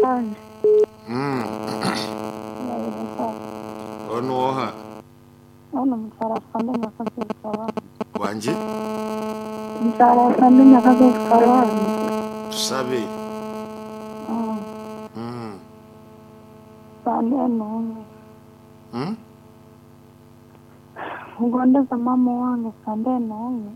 wanjye onoha hano mutarafanda nyakazukaba wanjye mutarafanda nyakazukaba tusabe sande n'umwe ngondeza mama wange sande n'umwe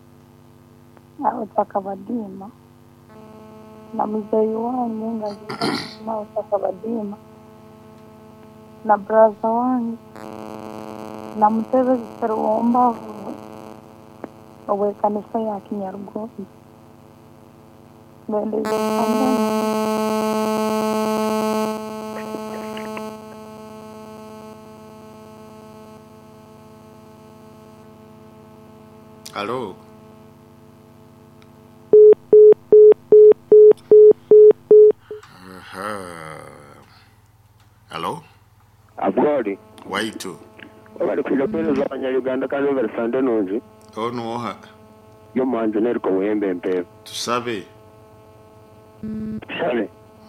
utakabadima na mzee wangu ngazi na utakabadima na braza wangu na mutebe ziterwomba owe kanisa ya Kinyaruguru ndende Hello. Hello. Abwari. Waitu. Bari kuja kweleza abanyaruganda kandi bari sande nonje. Onoha. Yo manje neriko wembe mpe. Tusabe. Tusabe.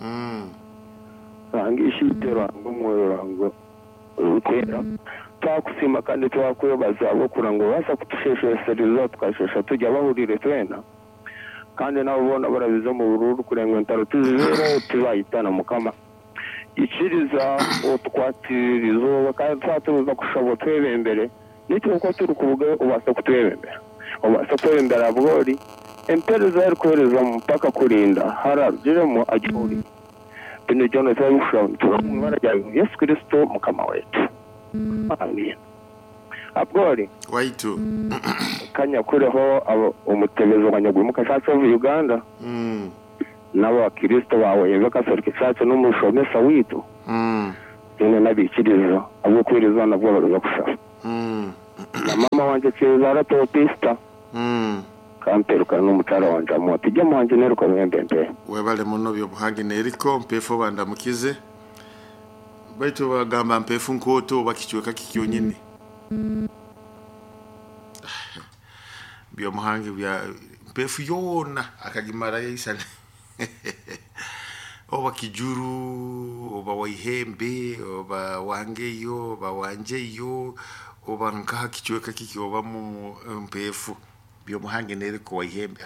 Rangishi terango moyo rango. Ukera. Twakusima kandi twakwebaza abo kurango basa kutusheshereza tukashesha tujya bahurire twena. Kandi nabo bona barabiza mu bururu kurenga ntaro tuzero tuzayitana mukama. Ichiriza utwatirizo kandi twatuza kushabo twebembere nicyo ko turi kuvuga ubasa kutwebembera ubasa kwebembera bwori empereza ari kohereza mpaka kurinda harajiremo agihuri bino jono cyabushaho turamubara rya Yesu Kristo mukama wetu amen abwori Waitu. Kanya kureho umutebezo kanyaguru mukashatse mu Uganda nabo Kristo bawe bakasoreka cyacu n'umushomesa witu none nabikiriza abo kwiriza nabwo baraza gushaka na mama wanje Cesar Topista kamperuka n'umutara wanje amoti je mwanje neruka mwembembe webale muno byo buhangi neriko mpefo bandamukize baitu bagamba mpefu nkoto bakichweka kikiyo nyine byo muhangi bya mpefu yona akagimara yisana oba kijuru oba waihembe oba wangeyo oba wanjeyo oba nkaha kichweka kiki oba mu mpefu byo muhangi neriko waihembe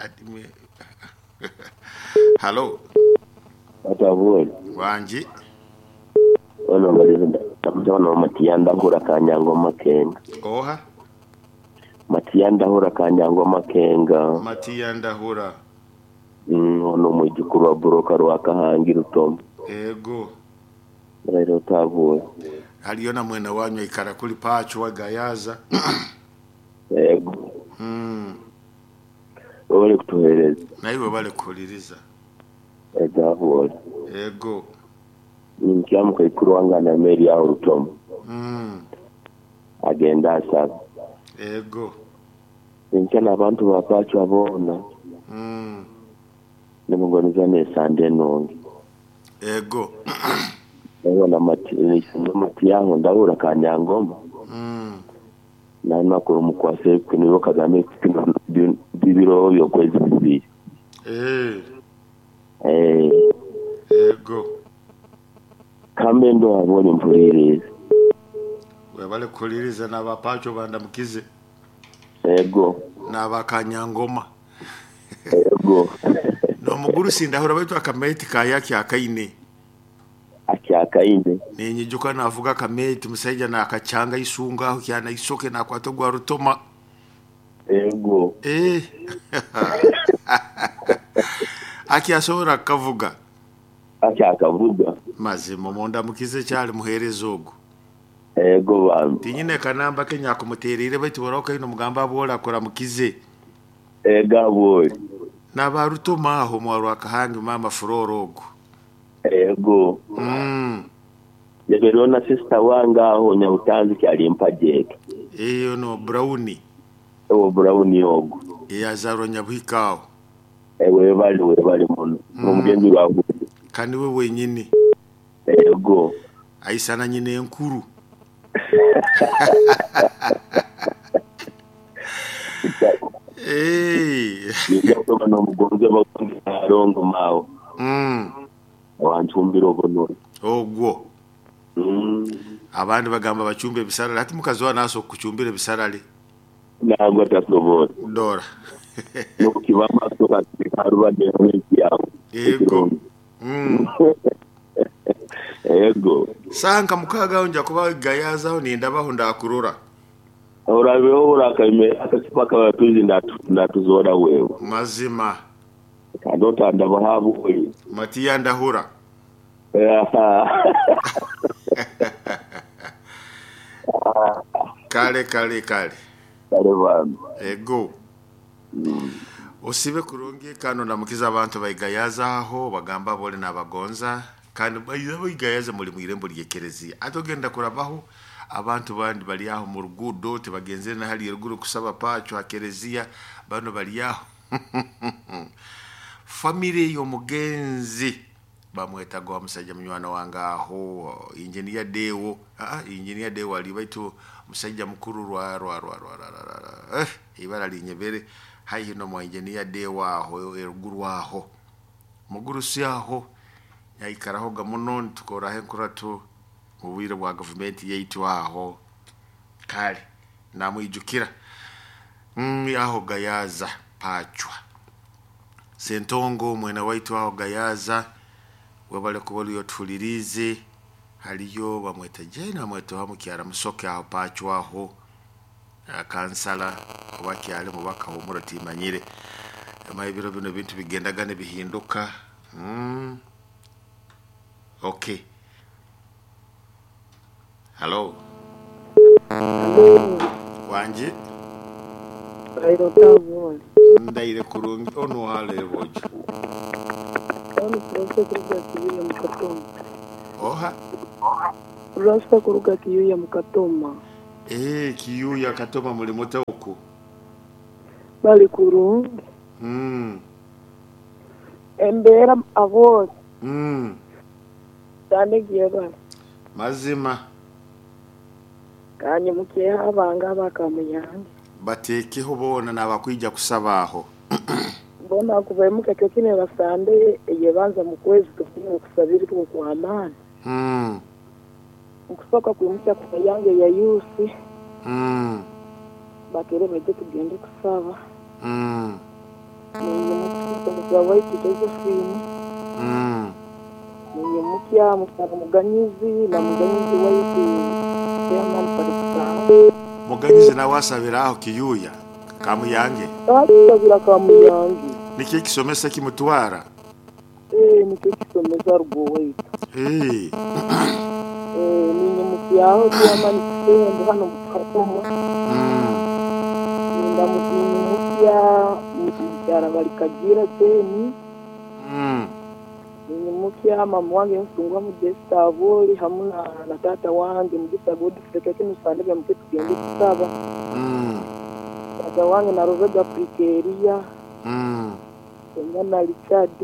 Hello Atavuye wanji ono balizinda tamjona matiyanda hura kanyango makenga oha matiyanda hura kanyango makenga matiyanda hura ono mujukuru wa buroka rwakahangira utom ego rero tavuye haliyo na mwena wanyu ikara kuli pacho wagayaza ego ole kutuhereza naiwe bale kuliriza tavuye ego ninkiamuka ikuru wangana meri ya utom agenda asaba ego ninkana abantu bapacho abona nimugoniza nesande nongi ego ebona mati yango ndahura kanyangoma na nakuru mukwase kuniyo Kagame kino bibiro byo kwezi bibiri ego kamendo abone mpuririza webale kuliriza n'abapacho bandamukize ego n'abakanyangoma ego no muguru sindahura baitu akameti kayaki akaine akyakaine ninyijuka navuga akameti musajja na akachanga isunga aho kyana isoke na kwatogwa rutoma ego akiasora kavuga akyakavuga mazimo monda mukize cyali muherezogo ego bambi tinyine kanamba kenya kumuterire baitu boroka ino mugamba abola akora mukize ega boy nabarutoma aho mwaro akahangi mama furorogo ego Yeberona sister wanga aho nyautanzi kyali mpajeke no brownie ewo brownie ogo yazaro nyabuhikao we bali muno n'umugenzi wawe kandi we wenyine ego aisana nyine enkuru ndio no mugonzo barongo mao wanchumbira obono ogwo abandi bagamba bachumbe bisarale ati mukazoa naso kuchumbira bisarale nangwa tasobora dora nokibama soka karuba de yawo ego ego sanka mukaga onja kuba gayazaho nindabaho ndakurura orabeho urakaime akasipaka batuzi ndatuzora wewe mazima kadota ndabahabu we matiya ndahura kale bana ego osibe kurungi kano namukiza abantu bayigayazaho bagamba bole nabagonza kandi bayigayaza muri mwirembo lyekerezi atogenda kurabaho abantu bandi bali aho mu rugudo tebagenze na hali ruguru kusaba pacho akerezia bano bali aho family yo mugenzi bamweta go musajja munywana wanga aho engineer Dewo ali baitu musajja mukuru rwa ibara linyebere hayi no mu engineer Dewo aho eruguru aho muguru si aho yaikaraho gamuno tukora he kuratu mubwire bwa government yaitu aho kale namwijukira aho gayaza pachwa sentongo mwena waitu aho gayaza webale kubali yotulirize haliyo bamweta jena mweto hamukiara musoke aho pachwa aho kansala wakyale mubaka humura timanyire amaibiro bino bintu bigendagane bihinduka okay. Hello. Wanje. Ayo tawo. Ndaire kurungi ono hale bojo. Ono prosa kuruga kiyo mukatoma. Oha. Prosa kuruga kiyo mukatoma. Kiyo ya katoma muri mota uko. Bali kurungi. Embera avos. Tande gieba. Mazima. Kanye mukiye abanga bakamuyange batekeho bona nabakwija kusabaho bona kuvaye mukake kine basande yebanza mu kwezi kufinye kusabiri tuko kwa amani ukusoka kumusha kuyange ya yusi bakere bajye tugende kusaba ni mukiko wa iki Josephine ni mukiya muganyizi na muganyizi wa iki muganyize na wasabira aho kiyuya kamuyange wasabira kamuyange niki kisomesa kimutwara niki kisomesa rugowe ni mutiyaho cyamani kende hano mukatoma mutiya mucyara bari kagira teni mukiya mama wange nsungwa mu Gestavo hamuna na tata wange mu Gestavo dufite kino sande bya mutwe tugende kusaba tata wange na Rovega Prikeria na Richard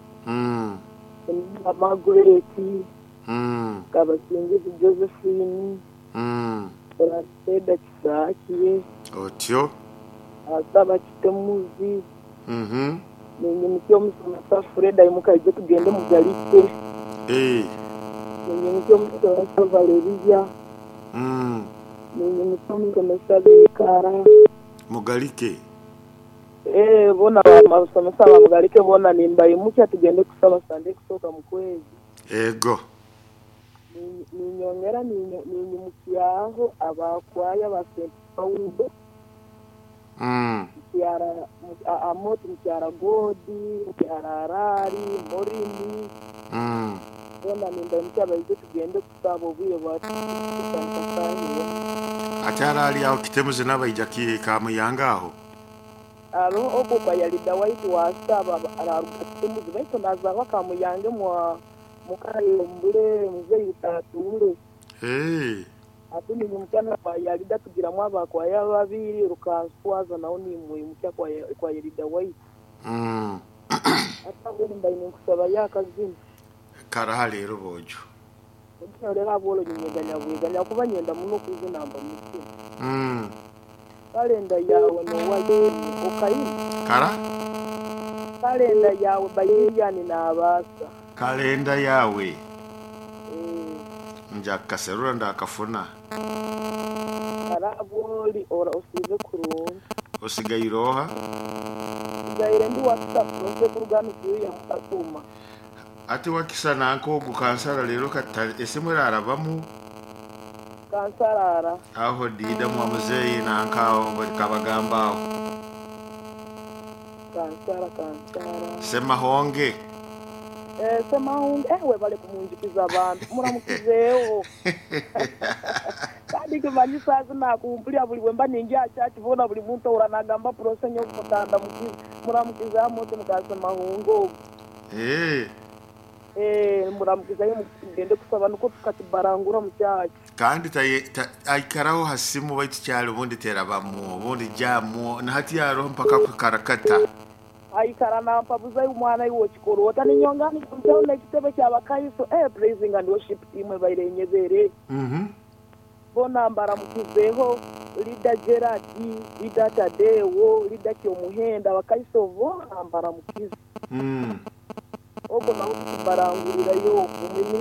na Margaret kabasinge Josephine Seda Kisakiye otyo asaba kitemuzi Ninyi mukyo musoma Freda imukaje tugende mugalike ninyi mukyo musoma Valeria ninyi mukyo musoma Bikara mugalike bona musoma saba mugalike bona nimba imukya tugende kusaba sande kusoka mukwezi ego ninyongera ninyi mukyaho abakwaya ba St. Paul Kiara amoti kiara godi kiara rari morini bona nimba mcyaba izo tugende kusaba ubuye bwacu atara ali aho kitemuze nabayija kamuyanga aho aro oko bayalida white wasaba ararukitemuze baito nazaho kamuyange mukayombure muze yitature ati ni mutana bayalida tugira mwaba kwa yababiri rukanswaza naho ni mutya kwa yalida white ata ndai kusaba yakazini karaha rero bojo rero abolo nyeganya kuba nyenda muno kuzi namba muti kalenda yawe no waje ukayi kara kalenda yawe bayiyani na abasa kalenda yawe njakaserura ndakafuna araboli ora usize kurunga usigaye iroha gaire ndi wasapose kurugana kuya mutakuma ati wakisa nanko gukansara rero katari ese murarabamu kansarara aho dida mu muzeyi nankaho bari kabagambaho kansara sema honge semahungu ewe bale kumunjikiza abantu muramukizeho kandi kimanyi sazi nakumpulira buli bwemba ningi akyakibona buli muntu oranagamba prosenyo kutanda muramukiza moto mukasemahungu muramukiza yo mugende kusaba nuko tukatibarangura mu cyaki kandi aikaraho hasimu baitu cyalo ubundi terabamu ubundi jyamu na hati yaro mpaka kukarakata aikara nampa buza umwana yiwo kikorota ni nyongani kumteo na kitebe cyabakayiso praising and worship team bairenyezere bona mbara mukizeho Lida Gerard Lida Tadeo Lida Kyomuhenda bakayiso bona mbara mukize obo nawo kubarangurira yo umwe